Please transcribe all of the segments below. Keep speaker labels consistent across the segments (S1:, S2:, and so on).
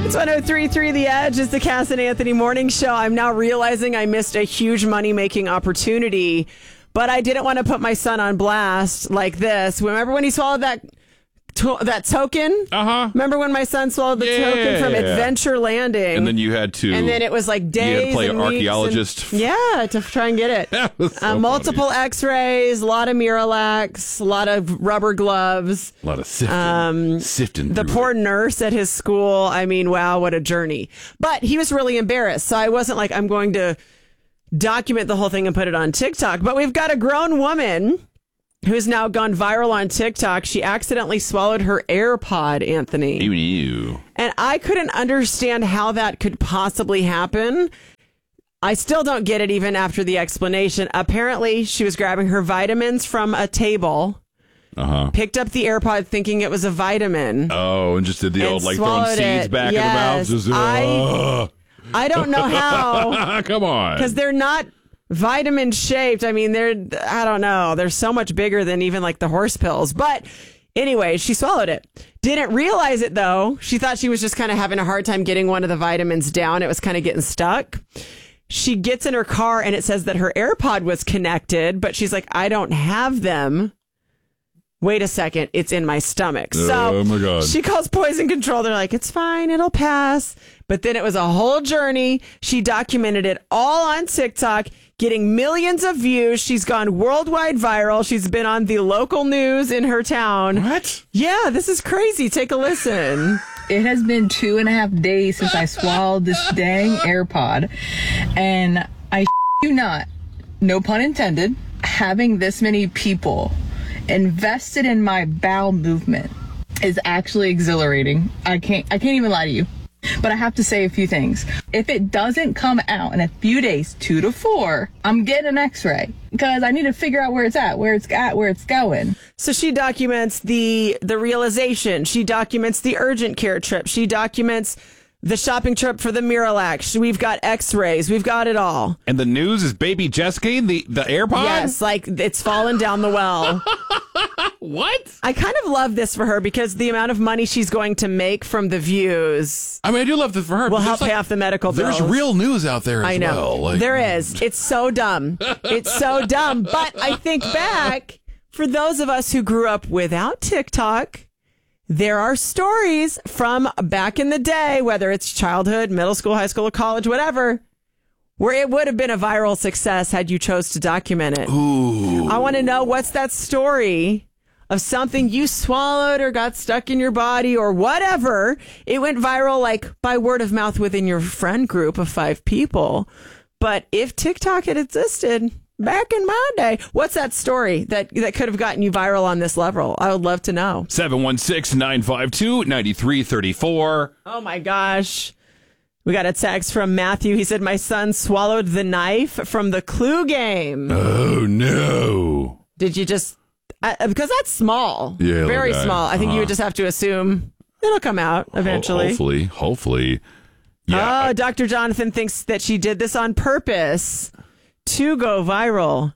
S1: It's 103.3 The Edge. It's the Cass and Anthony Morning Show. I'm now realizing I missed a huge money-making opportunity, but I didn't want to put my son on blast like this. Remember when he swallowed that token?
S2: Uh-huh.
S1: Remember when my son swallowed the token from Adventure Landing?
S2: And then you had to...
S1: And then it was like days.
S2: You had to play
S1: and
S2: archaeologist.
S1: to try and get it.
S2: That was so
S1: multiple
S2: funny.
S1: X-rays, a lot of Miralax, a lot of rubber gloves.
S2: A lot of sifting.
S1: The poor nurse at his school. I mean, wow, what a journey. But he was really embarrassed. So I wasn't like, I'm going to document the whole thing and put it on TikTok. But we've got a grown woman who's now gone viral on TikTok. She accidentally swallowed her AirPod, Anthony.
S2: Even you.
S1: And I couldn't understand how that could possibly happen. I still don't get it even after the explanation. Apparently, she was grabbing her vitamins from a table, picked up the AirPod thinking it was a vitamin.
S2: Oh, and just did the old, like, throwing seeds back in the mouth? Just,
S1: I don't know how.
S2: Come on.
S1: Because they're not vitamin shaped. I mean, I don't know. They're so much bigger than even like the horse pills. But anyway, she swallowed it. Didn't realize it though. She thought she was just kind of having a hard time getting one of the vitamins down. It was kind of getting stuck. She gets in her car and it says that her AirPod was connected, but she's like, I don't have them. Wait a second, it's in my stomach. So
S2: oh my God.
S1: She calls poison control. They're like, it's fine, it'll pass. But then it was a whole journey. She documented it all on TikTok, getting millions of views. She's gone worldwide viral. She's been on the local news in her town.
S2: What?
S1: Yeah, this is crazy. Take a listen.
S3: It has been 2.5 days since I swallowed this dang AirPod. And I you not, no pun intended, having this many people invested in my bowel movement is actually exhilarating. I can't even lie to you. But I have to say a few things. If it doesn't come out in a few days, 2 to 4, I'm getting an X-ray because I need to figure out where it's going.
S1: So she documents the realization. She documents the urgent care trip. She documents the shopping trip for the Miralax. We've got X-rays. We've got it all.
S2: And the news is baby Jessica, the AirPod?
S1: Yes, like it's fallen down the well.
S2: What?
S1: I kind of love this for her because the amount of money she's going to make from the views
S2: I mean, I do love this for her.
S1: will help pay off the medical bills.
S2: There's real news out there as
S1: I know.
S2: well. Like,
S1: there is. It's so dumb. It's so dumb. But I think back, for those of us who grew up without TikTok, there are stories from back in the day, whether it's childhood, middle school, high school, college, whatever, where it would have been a viral success had you chose to document it.
S2: Ooh.
S1: I want to know, what's that story of something you swallowed or got stuck in your body or whatever? It went viral like by word of mouth within your friend group of 5 people. But if TikTok had existed back in my day, what's that story that could have gotten you viral on this level? I would love to know.
S2: 716-952-9334.
S1: Oh my gosh. We got a text from Matthew. He said, my son swallowed the knife from the Clue game.
S2: Oh, no.
S1: Did you just... because that's small.
S2: Yeah,
S1: very
S2: like
S1: small. I think you would just have to assume it'll come out eventually.
S2: Hopefully. Yeah.
S1: Oh, Dr. Jonathan thinks that she did this on purpose to go viral.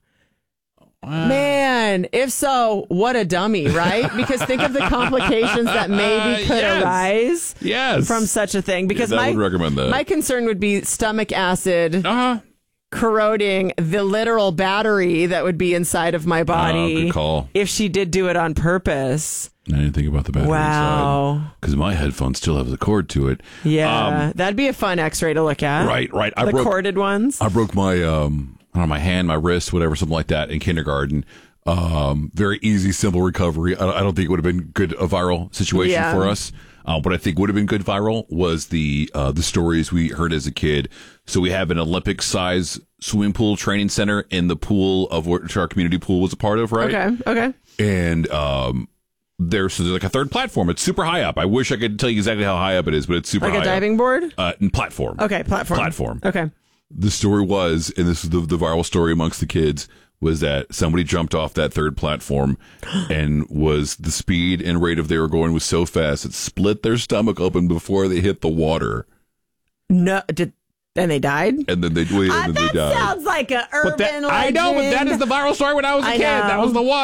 S1: Man, if so, what a dummy, right? Because think of the complications that maybe could arise from such a thing. Because
S2: I would recommend that.
S1: My concern would be stomach acid corroding the literal battery that would be inside of my body.
S2: Good call.
S1: If she did do it on purpose.
S2: I didn't think about the battery inside. Because my headphones still have the cord to it.
S1: Yeah, that'd be a fun X-ray to look at.
S2: Right.
S1: The corded ones.
S2: I broke my my hand, my wrist, whatever, something like that in kindergarten. Very easy, simple recovery. I don't think it would have been a viral situation for us. What I think would have been good viral was the stories we heard as a kid. So we have an Olympic-size swimming pool training center in the pool of which our community pool was a part of, right?
S1: Okay.
S2: And there's like a third platform. It's super high up. I wish I could tell you exactly how high up it is, but it's super high up.
S1: Like a diving board?
S2: Platform.
S1: Okay, platform. Okay.
S2: The story was, and this is the viral story amongst the kids, was that somebody jumped off that third platform and the speed and rate of they were going was so fast it split their stomach open before they hit the water.
S1: No, and they died?
S2: And then they died.
S1: That sounds like an urban legend.
S2: I know, but that is the viral story when I was a kid. That was the one.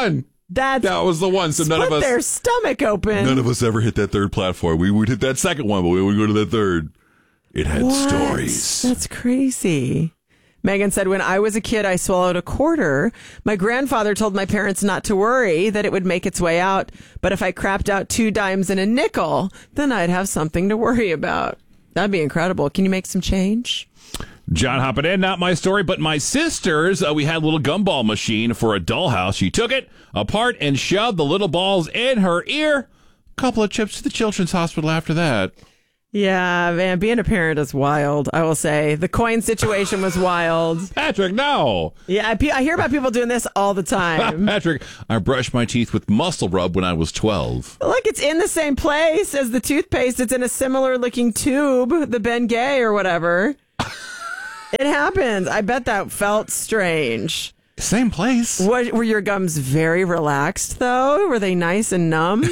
S1: That
S2: was the one. So none of us,
S1: their stomach open.
S2: None of us ever hit that third platform. We would hit that second one, but we would go to that third. It had stories.
S1: That's crazy. Megan said, when I was a kid, I swallowed a quarter. My grandfather told my parents not to worry, that it would make its way out. But if I crapped out 2 dimes and a nickel, then I'd have something to worry about. That'd be incredible. Can you make some change?
S4: John hopping in, not my story, but my sister's. We had a little gumball machine for a dollhouse. She took it apart and shoved the little balls in her ear. Couple of trips to the children's hospital after that.
S1: Yeah, man, being a parent is wild, I will say. The coin situation was wild.
S4: Patrick, no.
S1: Yeah, I hear about people doing this all the time.
S2: Patrick, I brushed my teeth with Muscle Rub when I was 12.
S1: Look, it's in the same place as the toothpaste. It's in a similar looking tube, the Bengay or whatever. It happens. I bet that felt strange.
S2: Same place.
S1: Were your gums very relaxed, though? Were they nice and numb?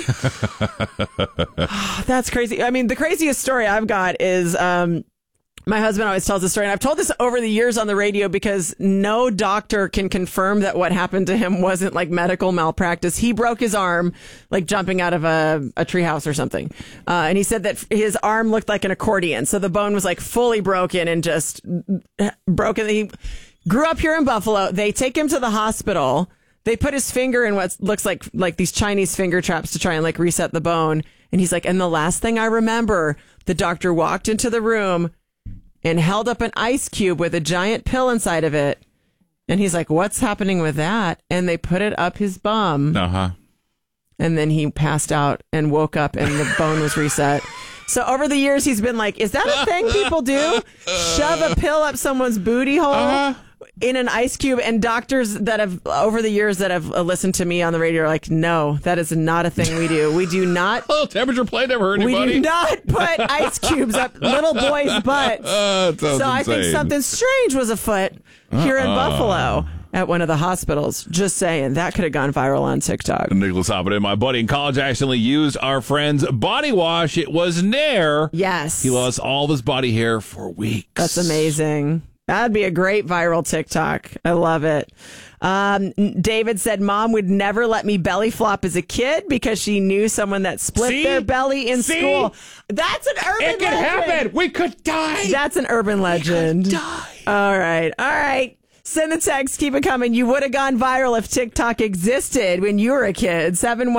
S1: Oh, that's crazy. I mean, the craziest story I've got is my husband always tells the story, and I've told this over the years on the radio because no doctor can confirm that what happened to him wasn't like medical malpractice. He broke his arm like jumping out of a treehouse or something. And he said that his arm looked like an accordion. So the bone was like fully broken and just broken. He grew up here in Buffalo. They take him to the hospital. They put his finger in what looks like these Chinese finger traps to try and like reset the bone. And he's like, and the last thing I remember, the doctor walked into the room and held up an ice cube with a giant pill inside of it. And he's like, what's happening with that? And they put it up his bum.
S2: Uh-huh.
S1: And then he passed out and woke up and the bone was reset. So over the years, he's been like, is that a thing people do? Shove a pill up someone's booty hole in an ice cube? And doctors that have, over the years that have listened to me on the radio are like, no, that is not a thing we do. We do not.
S4: Oh, temperature plate never hurt anybody.
S1: We do not put ice cubes up little boys' butts. So I think something strange was afoot here in Buffalo at one of the hospitals. Just saying, that could have gone viral on TikTok.
S4: Nicholas hopping in. My buddy in college accidentally used our friend's body wash. It was Nair.
S1: Yes.
S4: He lost all of his body hair for weeks.
S1: That's amazing. That'd be a great viral TikTok. I love it. David said, Mom would never let me belly flop as a kid because she knew someone that split their belly in school. That's an urban legend.
S4: It could happen. We could die.
S1: That's an urban legend.
S4: We could die.
S1: All right. Send the text. Keep it coming. You would have gone viral if TikTok existed when you were a kid.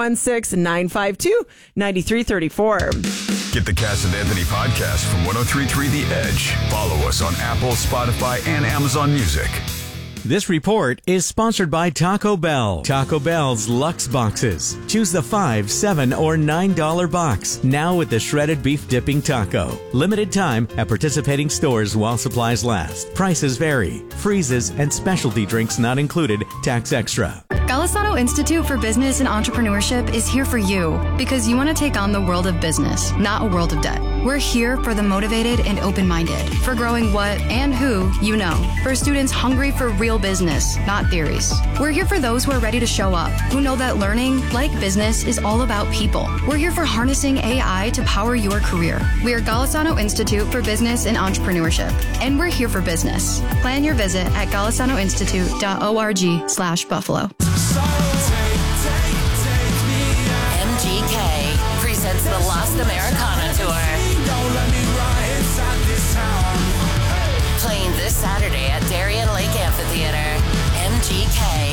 S1: 716-952-9334.
S5: Get the Cass and Anthony podcast from 103.3 The Edge. Follow us on Apple, Spotify, and Amazon Music.
S6: This report is sponsored by Taco Bell. Taco Bell's Luxe Boxes. Choose the $5, $7, or $9 box. Now with the shredded beef dipping taco. Limited time at participating stores while supplies last. Prices vary. Freezes and specialty drinks not included. Tax extra.
S7: Golisano Institute for Business and Entrepreneurship is here for you because you want to take on the world of business, not a world of debt. We're here for the motivated and open-minded, for growing what and who you know, for students hungry for real business, not theories. We're here for those who are ready to show up, who know that learning, like business, is all about people. We're here for harnessing AI to power your career. We are Golisano Institute for Business and Entrepreneurship, and we're here for business. Plan your visit at golisanoinstitute.org/Buffalo.
S8: MGK presents the Lost Americana Tour. Playing this Saturday at Darien Lake Amphitheater. MGK